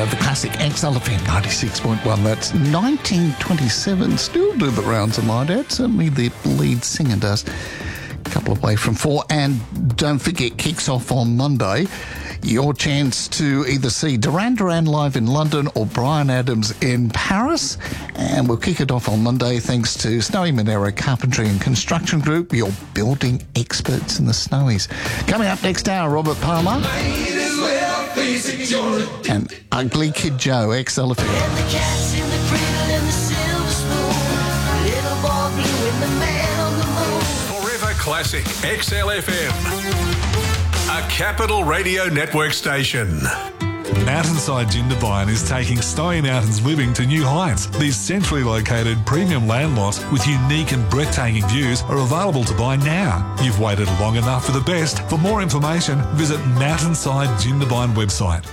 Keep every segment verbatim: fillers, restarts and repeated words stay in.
uh, the classic X L F M ninety-six point one. That's nineteen twenty-seven. Still do the rounds of my dad. Certainly the lead singer does. A couple away from four. And don't forget, kicks off on Monday. Your chance to either see Duran Duran live in London or Bryan Adams in Paris. And we'll kick it off on Monday thanks to Snowy Monero Carpentry and Construction Group, your building experts in the Snowies. Coming up next hour, Robert Palmer and Ugly Kid Joe, X L F M. And the cat's in the cradle and the silver spoon. Little boy blue and the man on the moon. Forever Classic X L F M, a Capital Radio Network station. Mountainside Jindabyne is taking Snowy Mountains living to new heights. These centrally located premium land lots with unique and breathtaking views are available to buy now. You've waited long enough for the best. For more information, visit Mountainside Jindabyne website.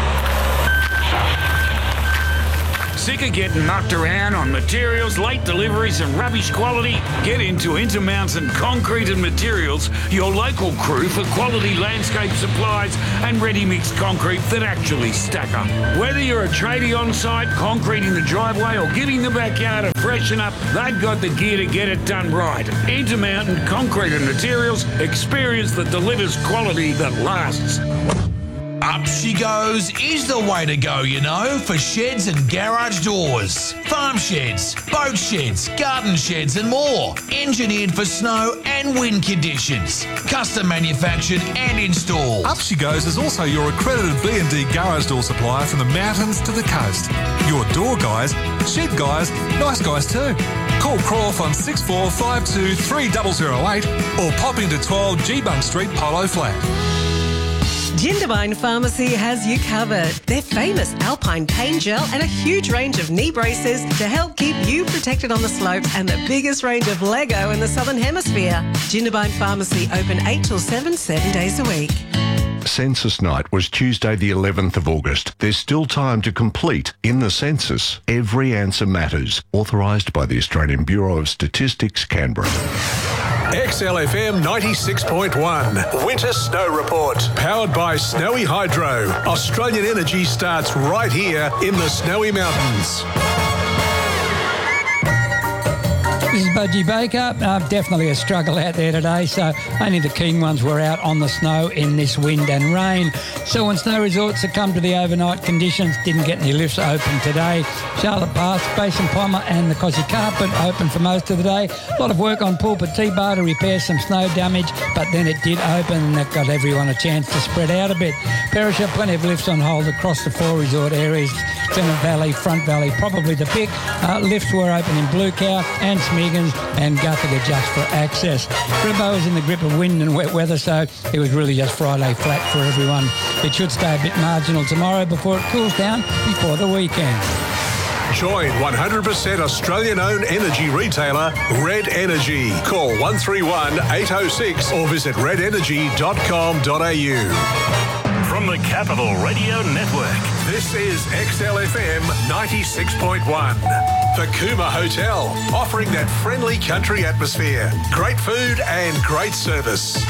Sick of getting knocked around on materials, late deliveries and rubbish quality? Get into Intermountain Concrete and Materials, your local crew for quality landscape supplies and ready-mix concrete that actually stack up. Whether you're a tradie on site, concreting the driveway or giving the backyard a freshen up, they've got the gear to get it done right. Intermountain Concrete and Materials, experience that delivers quality that lasts. Up She Goes is the way to go, you know, for sheds and garage doors. Farm sheds, boat sheds, garden sheds and more. Engineered for snow and wind conditions. Custom manufactured and installed. Up She Goes is also your accredited B and D garage door supplier from the mountains to the coast. Your door guys, shed guys, nice guys too. Call Croft on six four five two three zero zero eight or pop into twelve G Bunk Street, Polo Flat. Jindabyne Pharmacy has you covered. Their famous Alpine pain gel and a huge range of knee braces to help keep you protected on the slopes and the biggest range of Lego in the Southern Hemisphere. Jindabyne Pharmacy open eight till seven, seven days a week. Census night was Tuesday the eleventh of August. There's still time to complete in the census. Every answer matters. Authorised by the Australian Bureau of Statistics, Canberra. X L F M ninety-six point one, Winter Snow Report. Powered by Snowy Hydro. Australian energy starts right here in the Snowy Mountains. This is Budgie Baker. Uh, definitely a struggle out there today, so only the keen ones were out on the snow in this wind and rain. Selwyn Snow Resort succumbed to the overnight conditions, didn't get any lifts open today. Charlotte Pass, Basin Pommer and the Cosy Carpet open for most of the day. A lot of work on Pulpit T-Bar to repair some snow damage, but then it did open and that got everyone a chance to spread out a bit. Perisher, plenty of lifts on hold across the four resort areas. Clement Valley, Front Valley, probably the pick. Uh, lifts were open in Blue Cow and Smeagans and Guthiga just for access. Gribbo was in the grip of wind and wet weather, so it was really just Friday flat for everyone. It should stay a bit marginal tomorrow before it cools down before the weekend. Join one hundred percent Australian-owned energy retailer Red Energy. Call one three one eight oh six or visit red energy dot com dot a u. From the Capital Radio Network, this is X L F M ninety-six point one. The Cooma Hotel, offering that friendly country atmosphere, great food and great service.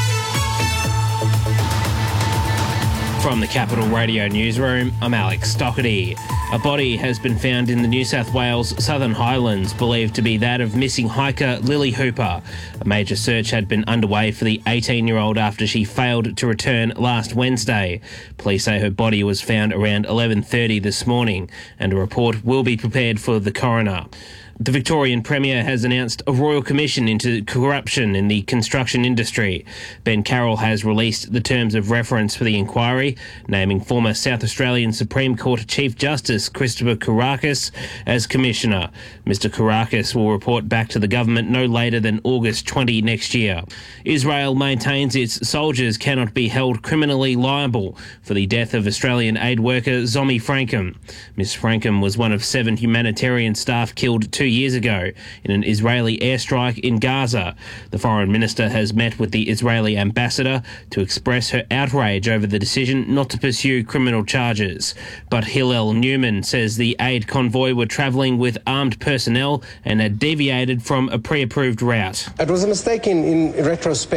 From the Capital Radio Newsroom, I'm Alex Stockerty. A body has been found in the New South Wales Southern Highlands, believed to be that of missing hiker Lily Hooper. A major search had been underway for the eighteen-year-old after she failed to return last Wednesday. Police say her body was found around eleven thirty this morning, and a report will be prepared for the coroner. The Victorian Premier has announced a royal commission into corruption in the construction industry. Ben Carroll has released the terms of reference for the inquiry, naming former South Australian Supreme Court Chief Justice Christopher Kourakis as Commissioner. Mister Kourakis will report back to the government no later than August twentieth next year. Israel maintains its soldiers cannot be held criminally liable for the death of Australian aid worker Zomi Frankham. Miss Frankham was one of seven humanitarian staff killed two years ago in an Israeli airstrike in Gaza. The Foreign Minister has met with the Israeli ambassador to express her outrage over the decision not to pursue criminal charges. But Hillel Newman says the aid convoy were travelling with armed personnel and had deviated from a pre-approved route. It was a mistake in, in retrospect.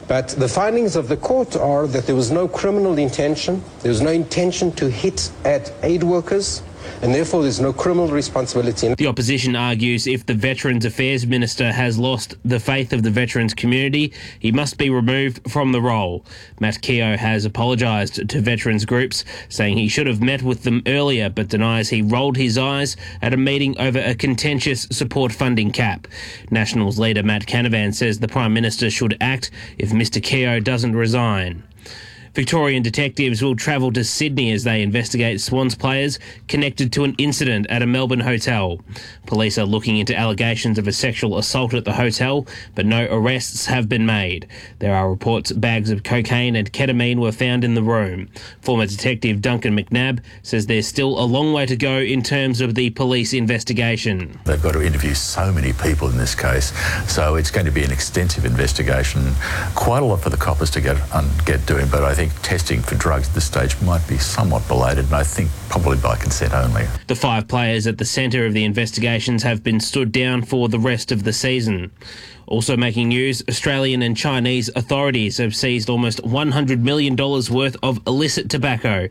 But the findings of the court are that there was no criminal intention, there was no intention to hit at aid workers, and therefore there's no criminal responsibility. The opposition argues if the Veterans Affairs Minister has lost the faith of the veterans community, he must be removed from the role. Matt Keogh has apologised to veterans groups, saying he should have met with them earlier, but denies he rolled his eyes at a meeting over a contentious support funding cap. Nationals leader Matt Canavan says the Prime Minister should act if Mister Keogh doesn't resign. Victorian detectives will travel to Sydney as they investigate Swans players connected to an incident at a Melbourne hotel. Police are looking into allegations of a sexual assault at the hotel, but no arrests have been made. There are reports bags of cocaine and ketamine were found in the room. Former detective Duncan McNabb says there's still a long way to go in terms of the police investigation. They've got to interview so many people in this case, so it's going to be an extensive investigation. Quite a lot for the coppers to get, um, get doing, but I think I think testing for drugs at this stage might be somewhat belated, and I think probably by consent only. The five players at the centre of the investigations have been stood down for the rest of the season. Also making news, Australian and Chinese authorities have seized almost one hundred million dollars worth of illicit tobacco.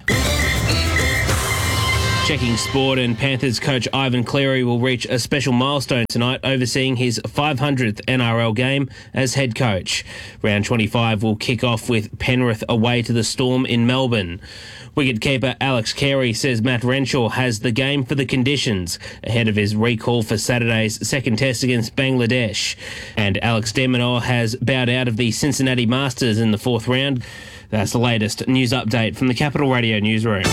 Checking sport, and Panthers coach Ivan Cleary will reach a special milestone tonight, overseeing his five hundredth N R L game as head coach. Round twenty-five will kick off with Penrith away to the Storm in Melbourne. Wicketkeeper Alex Carey says Matt Renshaw has the game for the conditions ahead of his recall for Saturday's second test against Bangladesh. And Alex de Minaur has bowed out of the Cincinnati Masters in the fourth round. That's the latest news update from the Capital Radio newsroom.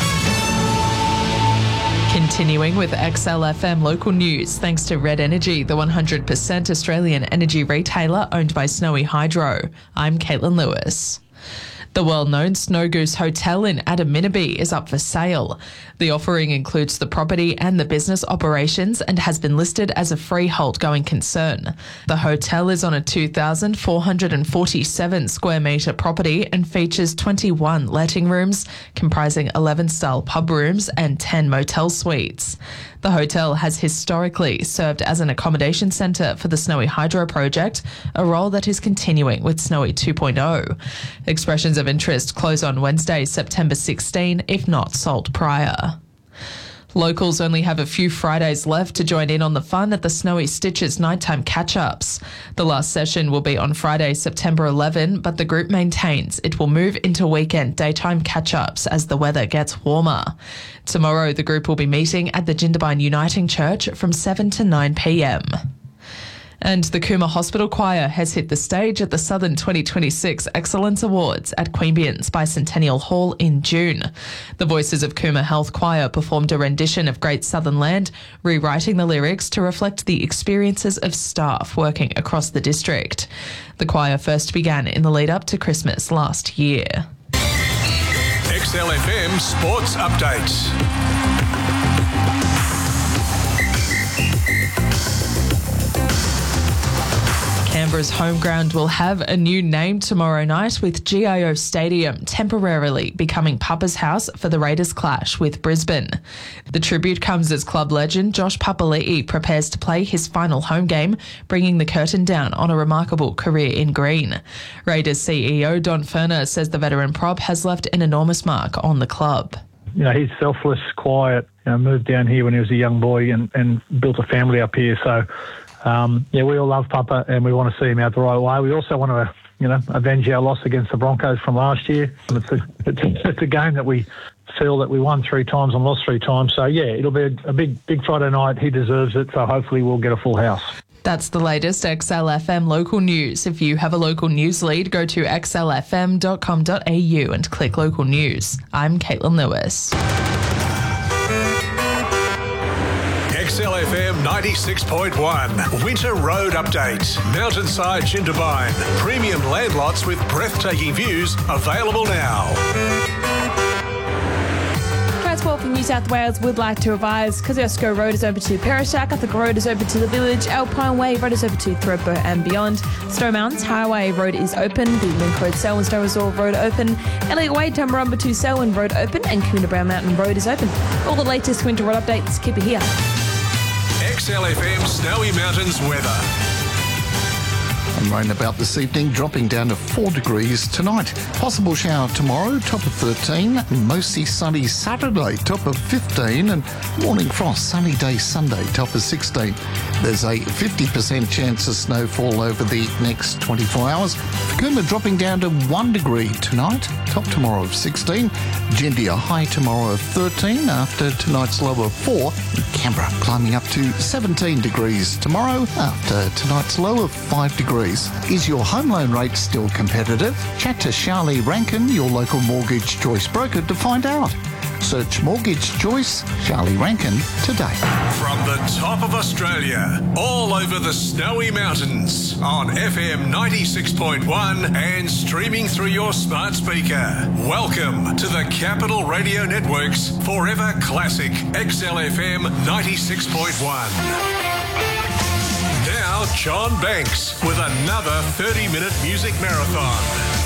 Continuing with X L F M local news, thanks to Red Energy, the one hundred percent Australian energy retailer owned by Snowy Hydro. I'm Caitlin Lewis. The well-known Snow Goose Hotel in Adaminaby is up for sale. The offering includes the property and the business operations and has been listed as a freehold going concern. The hotel is on a two thousand four hundred forty-seven square metre property and features twenty-one letting rooms, comprising eleven style pub rooms and ten motel suites. The hotel has historically served as an accommodation centre for the Snowy Hydro project, a role that is continuing with Snowy two point oh. Expressions of interest close on Wednesday, September sixteenth, if not sold prior. Locals only have a few Fridays left to join in on the fun at the Snowy Stitches nighttime catch-ups. The last session will be on Friday, September eleventh, but the group maintains it will move into weekend daytime catch-ups as the weather gets warmer. Tomorrow, the group will be meeting at the Jindabyne Uniting Church from seven to nine p.m. And the Cooma Hospital Choir has hit the stage at the Southern twenty twenty-six Excellence Awards at Queanbeyan's Bicentennial Hall in June. The Voices of Cooma Health Choir performed a rendition of Great Southern Land, rewriting the lyrics to reflect the experiences of staff working across the district. The choir first began in the lead-up to Christmas last year. X L F M Sports Updates. Canberra's home ground will have a new name tomorrow night, with G I O Stadium temporarily becoming Papa's house for the Raiders clash with Brisbane. The tribute comes as club legend Josh Papali'i prepares to play his final home game, bringing the curtain down on a remarkable career in green. Raiders C E O Don Furner says the veteran prop has left an enormous mark on the club. You know, he's selfless, quiet, you know, moved down here when he was a young boy and, and built a family up here. So, Um, yeah, we all love Papa and we want to see him out the right way. We also want to, you know, avenge our loss against the Broncos from last year. It's a, it's a, it's a game that we feel that we won three times and lost three times. So, yeah, it'll be a, a big, big Friday night. He deserves it. So hopefully we'll get a full house. That's the latest X L F M local news. If you have a local news lead, go to x l f m dot com dot a u and click local news. I'm Caitlin Lewis. X L F M ninety-six point one Winter Road Update. Mountainside Jindabyne. Premium land lots with breathtaking views available now. Transport from New South Wales would like to revise. Kosciuszko Road is open to Perishack, Upper Road is open to the village, Alpine Way Road is open to Thropo and beyond. Stowe Mountains Highway Road is open, the Link Road Selwyn Stowe Resort Road open, Elliot Way Tumbarumba to Selwyn Road open, and Coona Brown Mountain Road is open. All the latest winter road updates, keep it here. X L F M Snowy Mountains weather. And rain about this evening, dropping down to four degrees tonight. Possible shower tomorrow, top of thirteen. Mostly sunny Saturday, top of fifteen. And morning frost, sunny day Sunday, top of sixteen. There's a fifty percent chance of snowfall over the next twenty-four hours. Coomera dropping down to one degree tonight, top tomorrow of sixteen. Jindia high tomorrow of thirteen after tonight's low of four. And Canberra climbing up to seventeen degrees tomorrow after tonight's low of five degrees. Is your home loan rate still competitive? Chat to Charlie Rankin, your local mortgage choice broker, to find out. Search Mortgage Choice Charlie Rankin today. From the top of Australia, all over the snowy mountains, on F M ninety-six point one and streaming through your smart speaker. Welcome to the Capital Radio Network's Forever Classic X L F M ninety-six point one. Now, John Banks with another thirty-minute music marathon.